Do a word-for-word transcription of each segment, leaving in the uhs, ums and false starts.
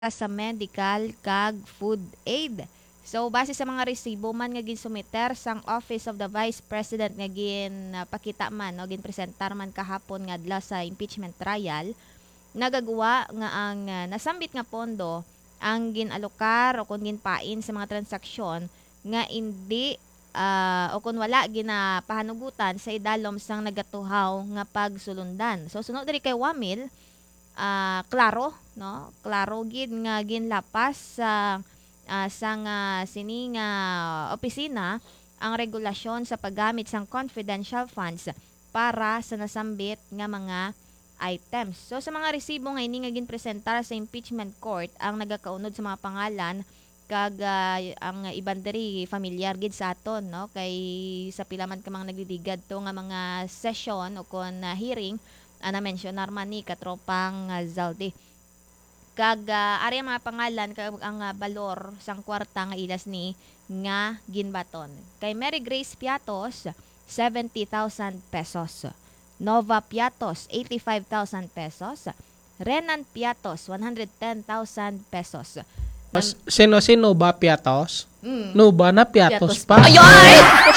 sa medical kag food aid. So base sa mga resibo man nga ginsumiter sang Office of the Vice President nga gin uh, pakita man o gin presentar man kahapon nga adlaw sa impeachment trial, nagagawa nga ang uh, nasambit nga pondo ang ginalokar o kung ginpain sa mga transaksyon nga hindi uh, o kung wala ginapahanugutan sa idalom sang nagatuhaw nga pagsulundan. So sunod diri kay Wamil, uh, klaro no klaro gid nga ginlapas sa uh, sang uh, sining uh, opisina ang regulasyon sa paggamit sang confidential funds para sa nasambit nga mga items. So sa mga resibo nga ini nga ginpresentar sa impeachment court ang nagakaunod sa mga pangalan kag uh, ang iban diri familiar gid sa aton no kay sa pila man ka mga nagliligad to nga mga session o kon uh, hearing ana mentionar man ni katropang uh, Zaldi. Kag uh, ari ang mga pangalan kag ang uh, balor sang kwarta nga ilas ni nga ginbaton. Kay Mary Grace Piatos, seventy thousand pesos. Nova Piatos, eighty-five thousand pesos. Renan Piatos, one hundred ten thousand pesos. Mas, sino-sino ba Piatos? Mm. No ba na Piatos, Piatos pa? Ayoy!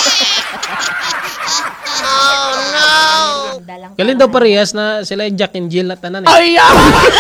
Galing daw parehas na sila yung Jack and Jill na tanan eh. Ay! Ang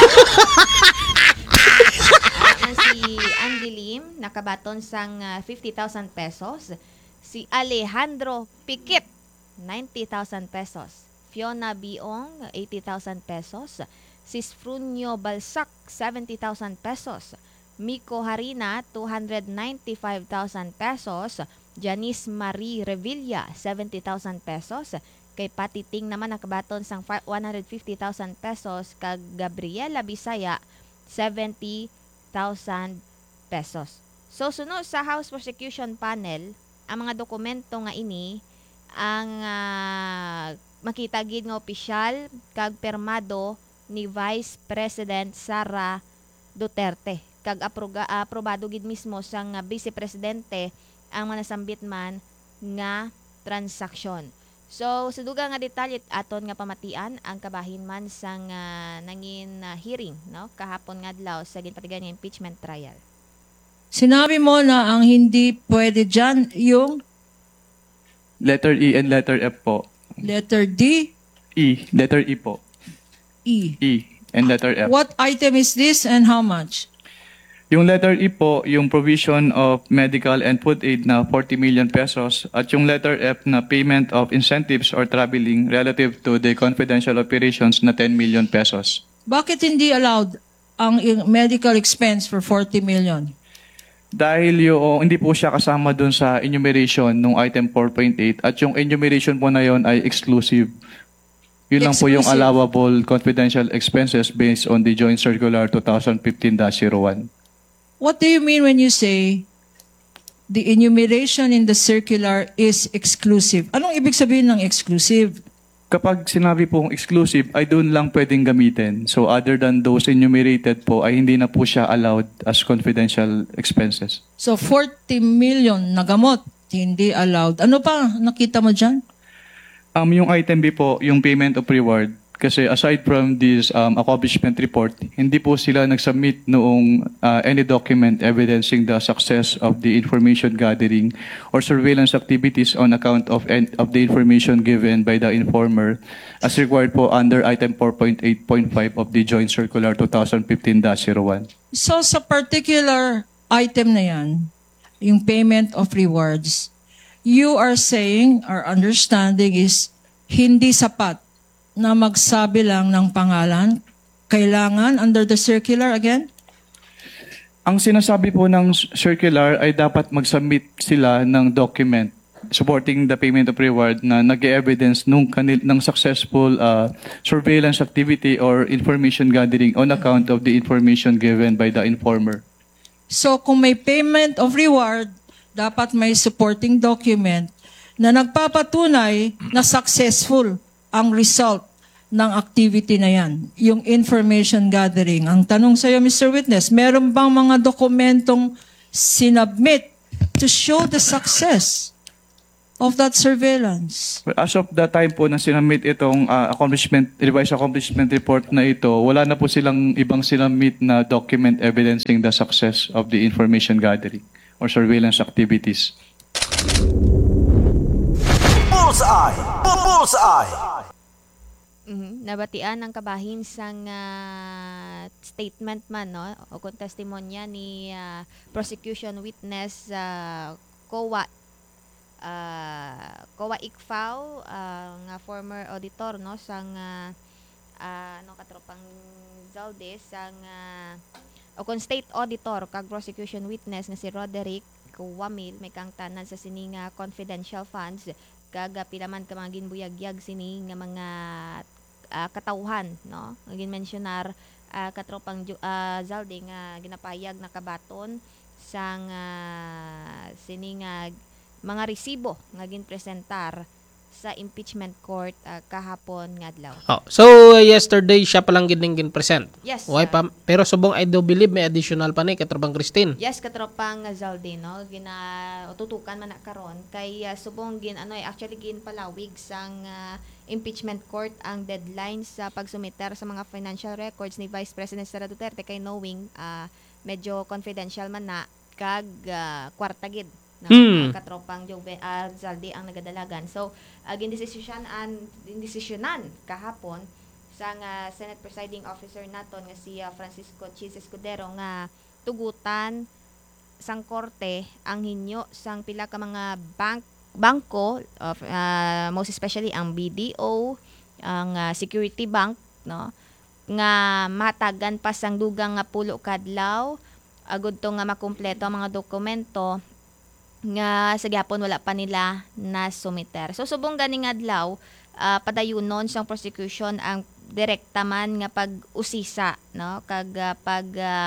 si Andy Lim, nakabaton sang uh, fifty thousand pesos. Si Alejandro Piquet, ninety thousand pesos. Fiona Biong, eighty thousand pesos. Si Sfrunyo Balsac, seventy thousand pesos. Miko Harina, two hundred ninety-five thousand pesos. Janice Marie Revilla, seventy thousand pesos. Kay Patiting naman nakabaton sang one hundred fifty thousand pesos. Kag Gabriela Bisaya, seventy thousand pesos. So sunod sa House Prosecution Panel, ang mga dokumento nga ini ang uh, makita gid nga opisyal kag permado ni Vice President Sara Duterte kag aproga, uh, aprobado gid mismo sang uh, Vice Presidente ang manasambit man nga transaksyon. So, sa duga nga detalye aton nga pamatian ang kabahin man sang uh, nangin uh, hearing no kahapon nga adlaw sa ginpatigan nga impeachment trial. Sinabi mo na ang hindi pwede dyan yung Letter E and letter F po. letter D, E. Letter E po. E. E and letter F. What item is this and how much? Yung letter E po, yung provision of medical and food aid na forty million pesos at yung letter F na payment of incentives or traveling relative to the confidential operations na ten million pesos. Bakit hindi allowed ang i- medical expense for forty million? Dahil yung hindi po siya kasama dun sa enumeration nung item four point eight at yung enumeration po na yon ay exclusive. Yun lang po yung Exclusive. allowable confidential expenses based on the Joint Circular twenty fifteen dash zero one. What do you mean when you say the enumeration in the circular is exclusive? Anong ibig sabihin ng exclusive? Kapag sinabi pong exclusive, ay doon lang pwedeng gamitin. So other than those enumerated po, ay hindi na po siya allowed as confidential expenses. So forty million na gamot, hindi allowed. Ano pa nakita mo dyan? Um, yung item B po, yung payment of reward, kasi aside from this um, accomplishment report, hindi po sila nag-submit noong uh, any document evidencing the success of the information gathering or surveillance activities on account of, en- of the information given by the informer as required po under item four point eight point five of the Joint Circular twenty fifteen dash zero one. So sa particular item na yan, yung payment of rewards, you are saying, our understanding is, hindi sapat na magsabi lang ng pangalan, kailangan under the circular again? Ang sinasabi po ng circular ay dapat mag-submit sila ng document supporting the payment of reward na nag-evidence nung kanil ng successful uh, surveillance activity or information gathering on account of the information given by the informer. So kung may payment of reward, dapat may supporting document na nagpapatunay na successful ang result ng activity na yan, yung information gathering. Ang tanong sa'yo, Mister Witness, meron bang mga dokumentong sinubmit to show the success of that surveillance. Well, as of the time po na sinamit itong uh, accomplishment, revised accomplishment report na ito, wala na po silang ibang sinamit na document evidencing the success of the information gathering or surveillance activities. Bullseye! Bullseye! Mhm. Nabatian ng kabahin sang ah, statement man no o kung testimonya ni ah, prosecution witness sa COA uh, COA Icfao ah, nga former auditor no sang uh, ano katropang Zalde sang ah, o kung state auditor kag prosecution witness nga si Roderick Wamil may kang tanan sa sining ah, confidential funds kag ah, pilaman ka mga ginbuyagyag sini nga mga ah, katawhan no nga ginmensionar uh, katropang Ju- ah, Zalde nga ginapayag na kabaton sang ah, sini nga mga resibo nga ginpresentar sa impeachment court ah, kahapon nga adlaw. Oh, so yesterday siya pa lang gid ning present. Yes. Why ah, pa pero subong I do believe may additional pa ni katrabang Christine. Yes, katropang uh, Zalde, no? Gina, tutukan man na karon kay uh, subong gin, ano, eh, actually gin palawig sang uh, impeachment court ang deadline sa pagsumiter sa mga financial records ni Vice President Sara Duterte kay knowing uh, medyo confidential man na kag uh, kwarta gid no? Hmm. Ang katropang Jove, uh, Zalde ang nagadalagan. So, uh, gindesisyonan an gindesisyonan kahapon sang uh, Senate Presiding Officer naton nga si uh, Francisco Chis Escudero nga tugutan sang korte ang hinyo sang pila ka mga bank bangko of uh, most especially ang B D O, ang uh, Security Bank no nga matagan pa sang dugang nga pulo kadlaw agud to nga makumpleto ang mga dokumento nga sa gyapon wala pa nila na sumiter. So subong ganing adlaw uh, padayunon sang prosecution ang direkta man nga pag-usisa no kag uh, pag uh,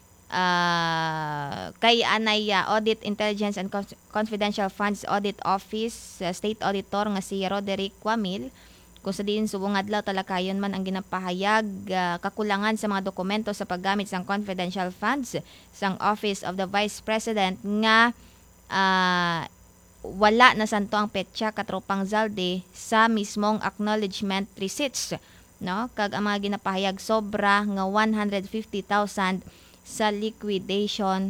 uh, kay anay uh, Audit Intelligence and Conf- Confidential Funds Audit Office uh, State Auditor nga si Roderick Wamil kung sa diin subong adlaw talakayon man ang ginapahayag uh, kakulangan sa mga dokumento sa paggamit sang confidential funds sang Office of the Vice President nga uh, wala na santo ang petsa katropang Zalde sa mismong acknowledgement receipts no kag ang mga ginapahayag sobra nga one hundred fifty thousand sa liquidation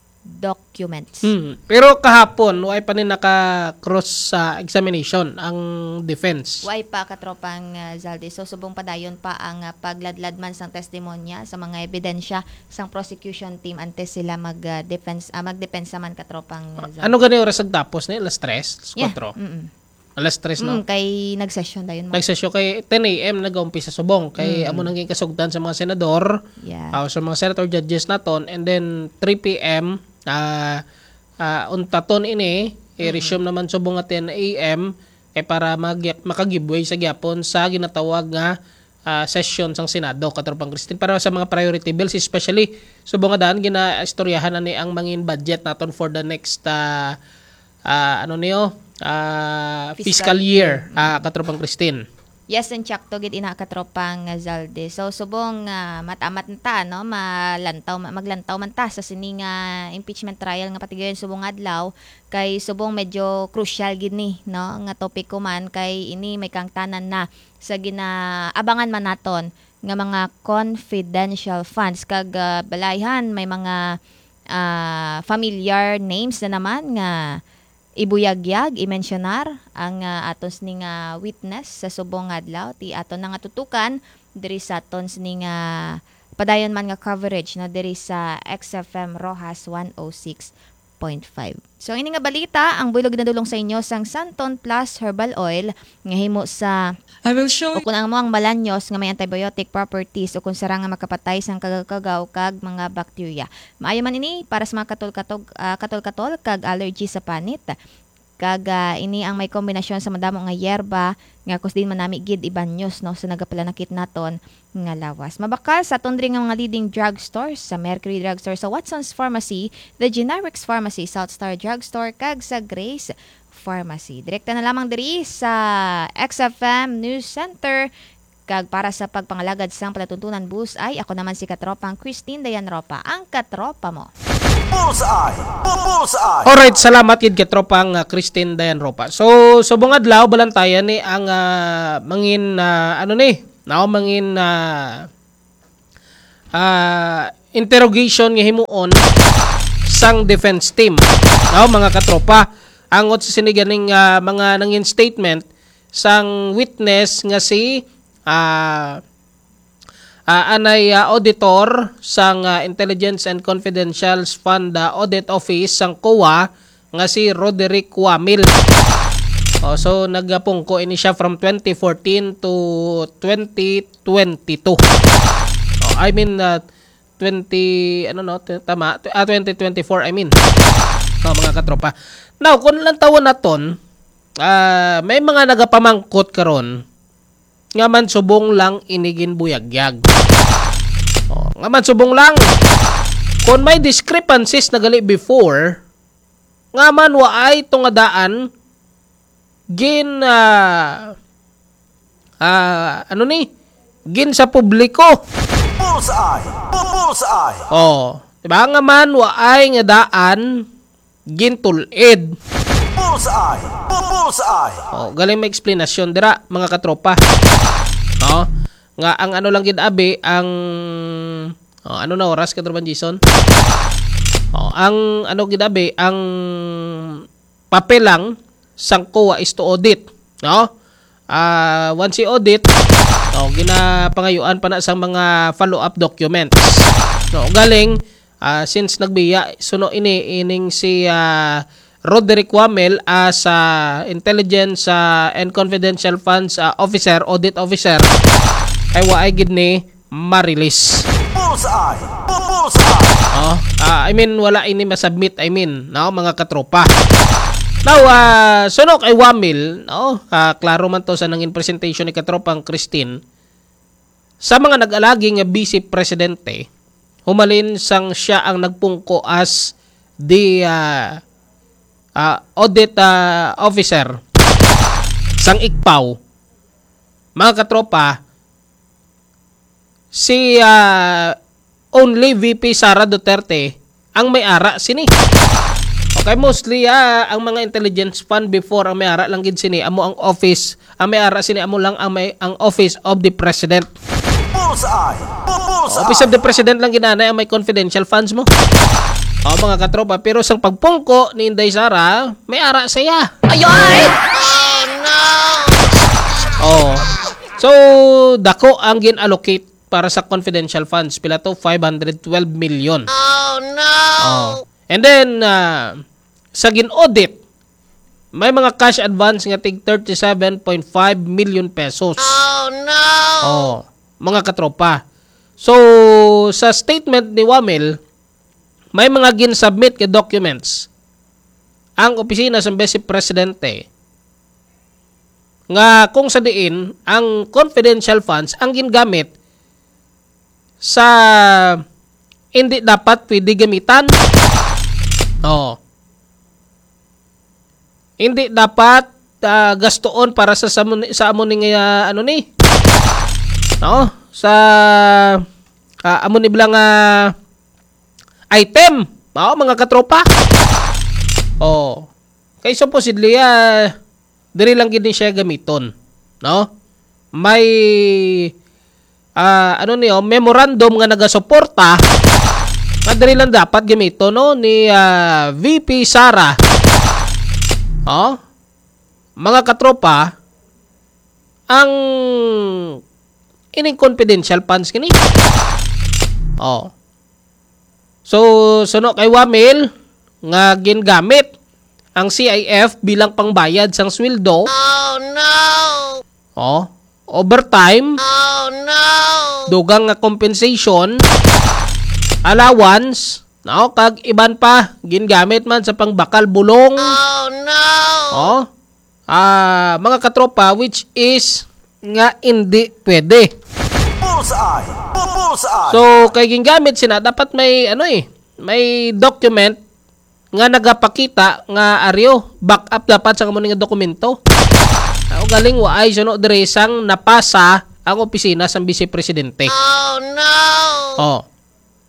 documents. Hmm. Pero kahapon why pa ni naka-cross sa examination ang defense. Why pa katropang uh, Zalde so subong padayon pa ang uh, pagladlad man sang testimonya sa mga ebidensya sang prosecution team antes sila mag uh, defense uh, magdepensa man katropang uh, Zalde. Ano gani oras nagtapos ni alas tres? Alas Yeah. kwatro? Mm-mm. Alas tres no. Mm, kay nag-session dayon mo. Nagsesyo kay ten a.m. nag-umpisa subong kay amo nang kasugdan sa mga senador, Yeah. uh, sa mga senator judges naton and then three p.m. ah uh, untaton ini i-resume naman subong nga ten a.m. eh para mag makagiveaway sa gyapon sa ginatawag nga ah, session sang Senado katropang Christine para sa mga priority bills especially subong nga daan ginaistoryahan na ni ang mangin budget naton for the next ah, ah, ano niyo ah, fiscal, Fiscal year ah, katropang Christine. Yes, and tsakto gid ina katropang uh, Zalde. So subong uh, matamat ta no, malantaw maglantaw man ta sa sining uh, impeachment trial nga patigayon subong adlaw kay subong medyo crucial gid ni no nga topic ko man kay ini may kang tanan na sa ginaabangan man naton nga mga confidential funds kag uh, balayhan may mga uh, familiar names na naman nga ibuyagyag i-mentionar ang uh, atons ning uh, witness sa subong adlaw ti aton nga tutukan diri sa atons ning uh, padayon man nga coverage no diri sa X F M Rojas one oh six point five. So ini nga balita ang bulog na dulong sa inyo sang Santon Plus Herbal Oil nga himo sa I will show o kung ang mo ang malanyos nga may antibiotic properties o kung sara nga makapatay sang kagagaw kag mga bacteria. Maayo man ini para sa mga katol-katol uh, katol-katol kag allergy sa panit. Kag uh, ini ang may kombinasyon sa madamo nga yerba nga kus din manami gid ibanyos no sa nagapalanakit naton nga lawas. Mabakal sa tundri nga mga leading drugstores sa Mercury Drugstore, sa Watson's Pharmacy, The Generics Pharmacy, South Star Drugstore kag sa Grace Pharmacy. Direkta na lamang diri sa X F M News Center kag para sa pagpangalagad sang palatuntunan bus ay ako naman si Katropang Christine Dayan Ropa, ang katropa mo. Bullseye. Bullseye. Alright, salamat gid kay tropang uh, Christine Dayan Ropa. So subong adlaw balantayan ni ang uh, mangin uh, ano ni, nao mangin uh, uh, interrogation nga himuon sang defense team. Nao mga katropa, angot sa siniganing uh, mga nangin statement sang witness nga si uh, uh, anay uh, auditor sang uh, Intelligence and Confidential Fund uh, Audit Office sang C O A nga si Roderick Wamil. Oh, so nagapungko ini siya from twenty fourteen to twenty twenty-two. Oh, I mean uh, twenty ano no tama uh, twenty twenty-four I mean. Oh, mga katropa. Now, kung lang tawon naton, uh, may mga nagapamangkot karon nga man subong lang inigin buyagyag. Oh, nga man subong lang. Kung may discrepancies na gali before, nga man waay tungadaan gin uh, uh, ano ni gin sa publiko. Bullseye. Bullseye. Oh, diba nga man waay nga daan gin tulid. Bullseye. Bullseye. Oh, galing may explanation dira mga katropa. No? Nga ang ano lang gid abi ang oh, ano na oras katropan Jason? Oh, ang ano gid abi ang papel lang sang C O A is to audit, no? Ah, uh, once i-audit, no, ginapangayuan pa na sang mga follow-up documents. No, galing uh, since nagbiya suno ini ining si uh, Roderick Wamel as uh, Intelligence uh, and Confidential Funds uh, Officer, Audit Officer, ay waay gid ni ma-release. Bullseye. Bullseye. Oh, uh, I mean wala ini masubmit, I mean, no, mga katropa. Now, uh, sunok ay Wamil, no, uh, klaro man to sa nangin presentation ni katropang Christine. Sa mga nag-alagi nga Vice Presidente, humalin sang siya ang nagpungko as the uh, uh, audit uh, officer sang I C P A W. Mga katropa, si uh, only V P Sara Duterte ang may ara sini. Okay, mostly uh, ang mga intelligence fund before ang may ara lang gid sini amo ang office, ang may ara sini amo lang ang may ang office of the president. Bullseye. Bullseye. Office of the President lang ginanay ang may confidential funds mo. O mga katropa, pero sang pagpungko ni Inday Sara, may ara saya. Ayoy! Oh no! Oh. So, dako ang gin-allocate para sa confidential funds. Pila to? five hundred twelve million. Oh no! Oh. And then, uh, sa gin-audit, may mga cash advance nga tig thirty-seven point five million pesos. Oh no! Oh. Mga katropa. So, sa statement ni Wamil, may mga gin-submit ke documents ang opisina sa Vice Presidente nga kung sa diin ang confidential funds ang gingamit sa hindi dapat pwede gamitan. Oh. Hindi dapat uh, gastoon para sa sa, sa amo ni uh, ano ni no, sa uh, amo ni bilang uh, item, oh, mga katropa. Oh. Kay supposedly uh, diri lang gid ni siya gamiton, no? May uh, ano niyo, memorandum nga nagasuporta nga diri lang dapat gamiton, no, ni uh, V P Sara. Oh. Mga katropa, ang ining confidential funds kini. Oh. So, suno kay Wamil nga gingamit ang C I F bilang pangbayad sang sweldo. Oh no. Oh, overtime. Oh no. Dugang nga compensation, allowance, no, kag iban pa gingamit man sa pangbakal bulong. Oh no. Oh. Ah, mga katropa, which is nga hindi pwede. Bullseye. Bullseye. So, kay gingamit sina, dapat may, ano eh, may document nga nagapakita nga aryo, backup dapat sa kamuning nga dokumento. Ako galing wa ay suno dire sang napasa ang opisina sa Vice Presidente. Oh no. Oh.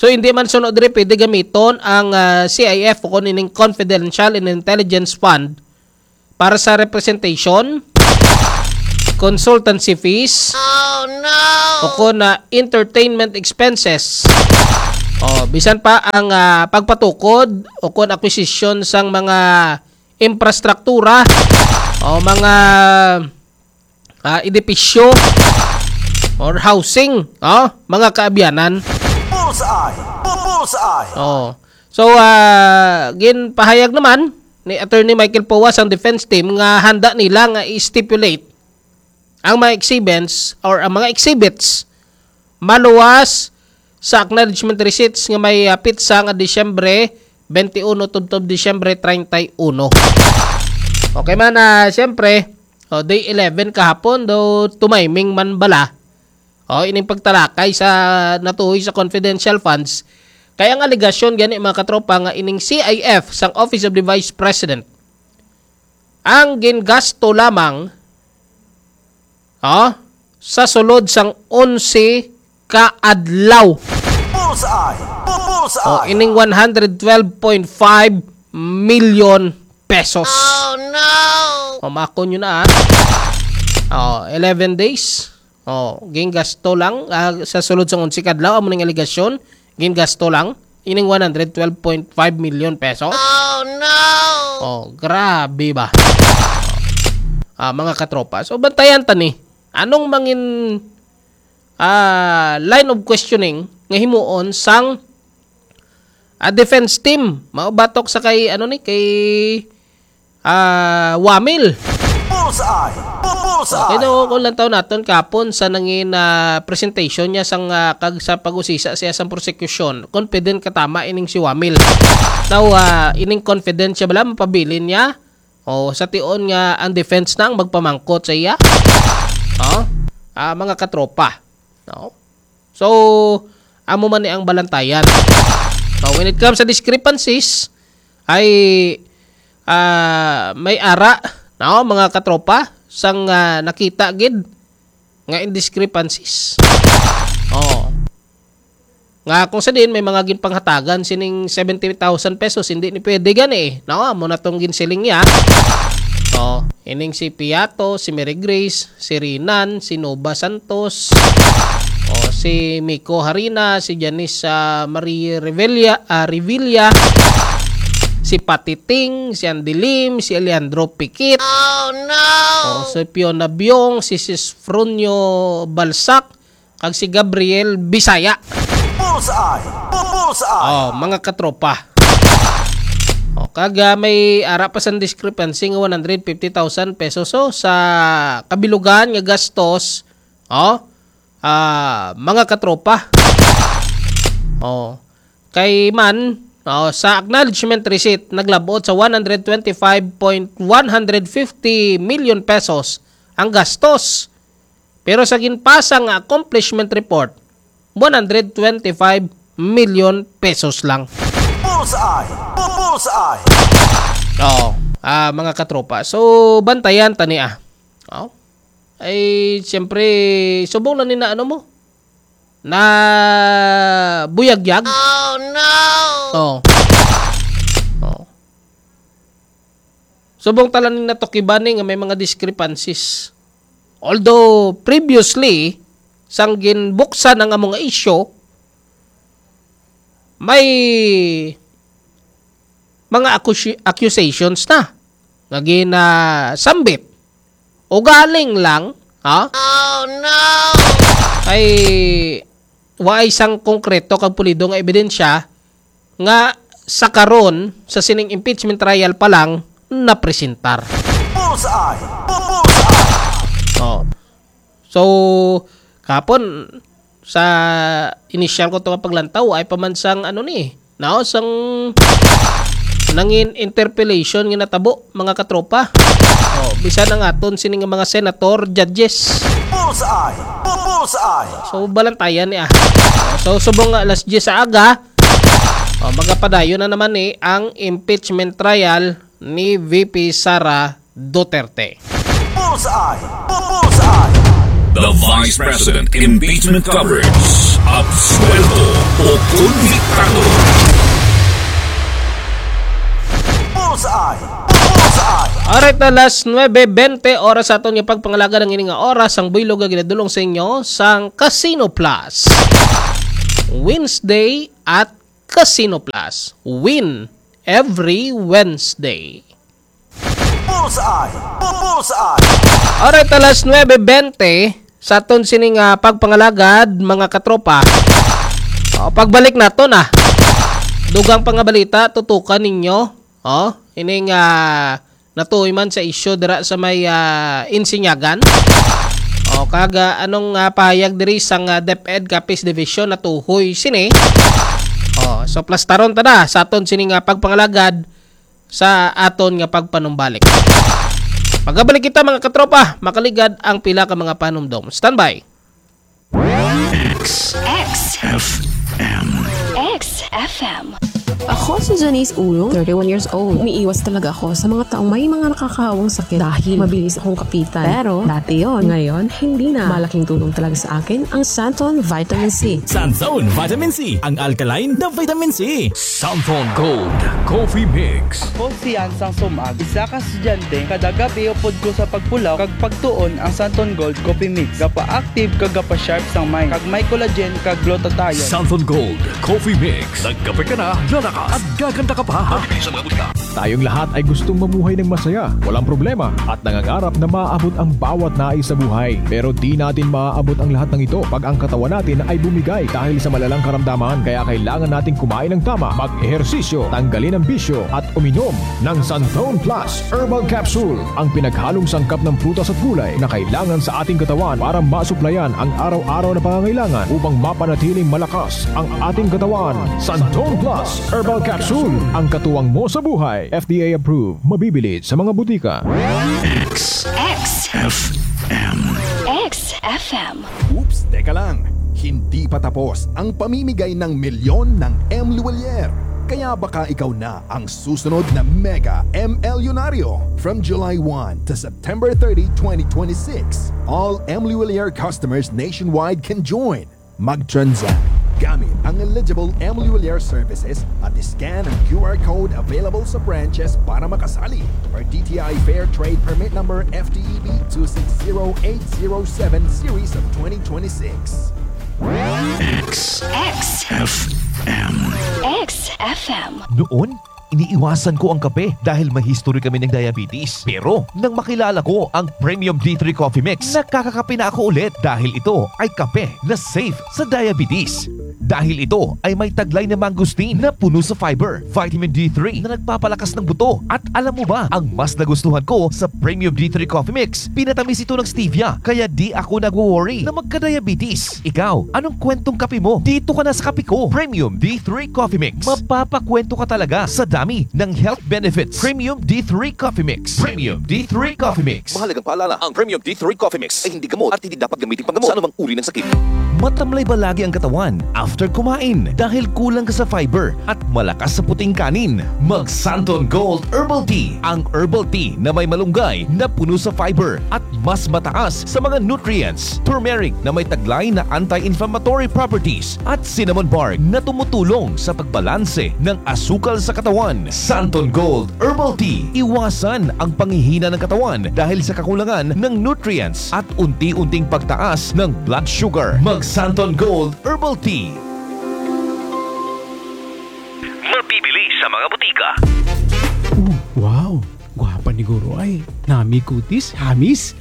So hindi man sunod diri pwede gamiton ang uh, C I F o kuning Confidential and Intelligence Fund para sa representation, consultancy fees, oh no, o kun na entertainment expenses. Oh, bisan pa ang uh, pagpatukod o kun acquisition sang mga infrastruktura o mga uh, edipisyo or housing, oh, mga kaabyanan. Bullseye! Bullseye! Oh. So uh, ginpahayag naman ni Attorney Michael Powas ang defense team nga handa nila nga i-stipulate ang mga exhibits or ang mga exhibits maluwas sa acknowledgement receipts nga may uh, pitsa nga Disyembre twenty-one tubtob Disyembre thirty-one. Okay man, uh, siyempre, oh, day eleven kahapon do tumayming man bala. Oh, ining pagtalakay sa natuhoy sa confidential funds. Kaya ang aligasyon gani mga katropa nga ining C I F sang Office of the Vice President ang gingasto lamang oh, sa sulod sang eleven ka adlaw. Bullseye! Bullseye! Oh, ining one hundred twelve point five million pesos. Oh no. O mako nyo na ah. Oh, eleven days. Oh, gingasto lang uh, sa sulod sang eleven ka adlaw amo ning aligasyon, gingasto lang ining one hundred twelve point five million pesos. Oh no. Oh, grabe ba? Ah, mga katropa. So bantayan ta ni. Anong mangin uh, line of questioning nga himuon sang uh, defense team mao batok sa kay ano ni kay uh, Wamil. Bullseye! Bullseye! Ito ko lang taon naton kapon sa nangin uh, presentation niya sang uh, kag sa pag-usisa siya sang prosecution. Confident katama ining si Wamil. Now uh, ining confident siya bala mapabilin niya o sa tion nga ang defense nang magpamangkot sa iya. Oh, uh, mga katropa. No? So amo man ni ang balantayan. So when it comes sa discrepancies ay uh, may ara no mga katropa sang uh, nakita gid nga indiscrepancies. Oh. Nga kung sa din may mga ginpanghatagan sining seventy thousand pesos hindi ni pwede gani. No, amo na tong ginsiling niya. So, ining si Piato, si Mary Grace, si Rinan, si Nova Santos, o si Miko Harina, si Janice uh, Marie Revilla, uh, Revilla, si Patiting, si Andilim, si Alejandro Piquit, oh no! O si Fiona Biong, si Sis Frunyo Balsak, kag si Gabriel Bisaya. Bullseye! Bullseye! Oh, mga katropa. O kaga may ara pa sa discrepancy nga one hundred fifty thousand pesos so sa kabilugan nga gastos, oh, ah, mga katropa. Oh, kay man oh, sa acknowledgement receipt naglabot sa one hundred twenty-five point one five zero million pesos ang gastos. Pero sa ginpasang accomplishment report, one hundred twenty-five million pesos lang. Bullseye! Bullseye! Oo, ah, mga katropa. So, bantayan tani ah. Oh. Ay, siyempre, subong na ni na ano mo? Na buyagyag. Oh, no! Oo. Oh. Subong talan ni na Tokibani nga may mga discrepancies. Although, previously, sang ginbuksan ang among issue, may mga accu- accusations na nga gina sambit o galing lang ha oh no ay wa isang konkreto kag pulido nga ebidensya nga sa karon sa sining impeachment trial pa lang na presentar. Bullseye! Bullseye! Oh. So kapon sa initial ko to nga paglantaw ay pamansang ano ni no sang nangin interpellation nga natabo mga katropa. Oh, bisan ang aton sining mga senator, judges. Bullseye! Bullseye! So balantayan ni ah. So subong nga alas diyes sa aga. Oh, magapadayon na naman ni ang impeachment trial ni V P Sara Duterte. Bullseye! Bullseye! The Vice President Impeachment Coverage. Absuelto o konbiktado. Bullseye! Bullseye! Alright na last nueve twenty oras sa aton yung pagpangalaga ng ining nga oras ang buylog nga ginadulong sa inyo sang Casino Plus. Wednesday at Casino Plus. Win every Wednesday. Bullseye! Bullseye! Alright na last nueve twenty sa aton sining uh, pagpangalagad mga katropa. O, pagbalik nato na. Dugang pangabalita tutukan ninyo. Oh, ining uh, natuoy man sa isyu dira sa may uh, insinyagan. O kaga anong uh, pahayag diri sang uh, DepEd Capiz Division natuhoy sini. O so plus taron ta na sa aton sining uh, pagpangalagad sa aton nga pagpanumbalik. Pagabalik kita mga katropa, makaligad ang pila ka mga panumdom. Standby. X F M. X F M. Ako si Janice Ulong, thirty-one years old. Umiiwas talaga ako sa mga taong may mga nakakahawang sakit dahil mabilis akong kapitan. Pero dati yon, ngayon hindi na. Malaking tulong talaga sa akin ang Santon Vitamin C. Santon Vitamin C, ang alkaline na vitamin C. Santon Gold Coffee Mix. Ako si Ansang Sumag, isa ka estudyante, kada gabi upod ko sa pagpulaw, kag pagtuon ang Santon Gold Coffee Mix. Gapa-active kag gapa-sharp sang mind, kag may collagen kag glutathione. Santon Gold Coffee Mix. Nagkape ka na, lalakas at gaganda ka pa. Sa mga butika. Tayong lahat ay gustong mamuhay ng masaya, walang problema, at nangangarap na maaabot ang bawat nais sa buhay. Pero di natin maaabot ang lahat ng ito pag ang katawan natin ay bumigay dahil sa malalang karamdaman. Kaya kailangan nating kumain ng tama, mag-ehersisyo, tanggalin ang bisyo, at uminom ng Santon Plus Herbal Capsule, ang pinaghalong sangkap ng prutas at gulay na kailangan sa ating katawan para masuplayan ang araw-araw na pangangailangan upang mapanatiling malakas ang ating katawan. Santon Plus Herbal Capsule, ang katuwang mo sa buhay. F D A approved, mabibili sa mga butika. X X F M. X F M. Oops, teka lang. Hindi pa tapos ang pamimigay ng milyon ng M. Luwalier. Kaya baka ikaw na ang susunod na Mega M.Elyonaryo. From July first to September thirtieth, twenty twenty-six, all M. Luwalier customers nationwide can join. Mag-transact gamit ang eligible M. Luwalier services at scan ang Q R code available sa branches para makasali. For D T I Fair Trade Permit Number F T E B two six zero eight zero seven Series of twenty twenty-six. X X F M. X F M. Noon, iniiwasan ko ang kape dahil may history kami ng diabetes. Pero nang makilala ko ang Premium D three Coffee Mix, nakakakape na ako ulit dahil ito ay kape na safe sa diabetes. Dahil ito ay may taglay na mangosteen na puno sa fiber, vitamin D three na nagpapalakas ng buto. At alam mo ba, ang mas nagustuhan ko sa Premium D three Coffee Mix, pinatamis ito ng stevia, kaya di ako nag-worry na magka-diabetes. Ikaw, anong kwentong kape mo? Dito ka na sa kape ko. Premium D three Coffee Mix. Mapapakwento ka talaga sa dami ng health benefits. Premium D three Coffee Mix. Premium D three Coffee Mix. Mahalagang paalala, ang Premium D three Coffee Mix ay hindi gamot at hindi dapat gamitin panggamot sa anumang uri ng sakit. Matamlay ba lagi ang katawan after kumain dahil kulang ka sa fiber at malakas sa puting kanin? Mag Santon Gold Herbal Tea, ang herbal tea na may malunggay na puno sa fiber at mas mataas sa mga nutrients. Turmeric na may taglay na anti-inflammatory properties at cinnamon bark na tumutulong sa pagbalanse ng asukal sa katawan. Santon Gold Herbal Tea, iwasan ang panghihina ng katawan dahil sa kakulangan ng nutrients at unti-unting pagtaas ng blood sugar. Mag Santon Gold Herbal Tea. Mabibili sa mga butika. Uh, wow, gwapa ni Guro ay. Nami kutis, hamis.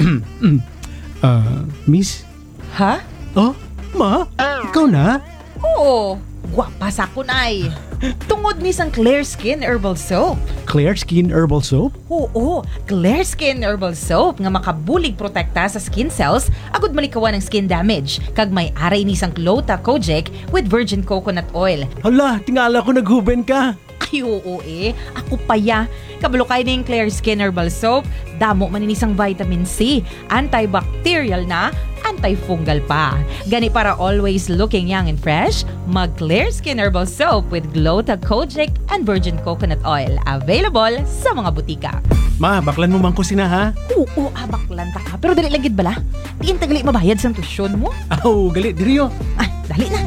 uh, miss? Ha? Oh, ma? Ikaw na? Oo, gwapa sa kun ay. Tungod ni sang Clear Skin Herbal Soap. Clear Skin Herbal Soap? Oo, Clear Skin Herbal Soap nga makabulig protekta sa skin cells agud malikawan ng skin damage kag may aray ni sang Clota Kojic with virgin coconut oil. Hala, tingala ko naghuben ka. Ay oo eh, ako pa ya. Kabalo kay ning Clear Skin Herbal Soap, damo man ini sang vitamin C, antibacterial na, and antifungal pa. Gani para always looking young and fresh, mag Clear Skin Herbal Soap with Glota Kojic and Virgin Coconut Oil. Available sa mga butika. Ma, baklan mo man ko sina ha? Oo, abaklan ta ka. Pero dali lagid bala. Diin tagali mabayad sa tusyon mo. Aw, gali, diriyo. Ay, dali na.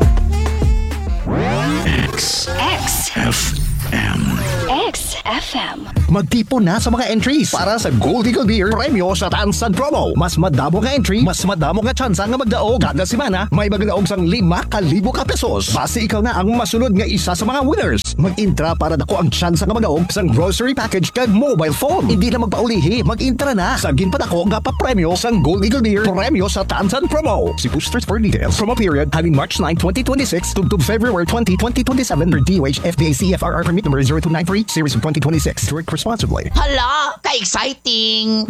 X X F M X F M. Magtipon na sa mga entries para sa Gold Eagle Beer premyo sa Tansan Promo. Mas madamo nga entry, mas madamo nga tsansa nga magdaog. Kada semana, may magdaog sang lima kalibo ka pesos. Basta ikaw na ang masunod nga isa sa mga winners. Mag-intra para dako ang tsansa nga magdaog sang grocery package kag mobile phone. Hindi na magpaulihi, mag-intra na. Sagin pa dako nga pa premyo sang Gold Eagle Beer premyo sa Tansan Promo. See boosters for details. Promo period having March ninth, twenty twenty-six to, to February twentieth, twenty twenty-seven for D O H F D A C F R R permit number zero two nine three series of twenty twenty-six. Drink responsibly. Hala, ka-exciting!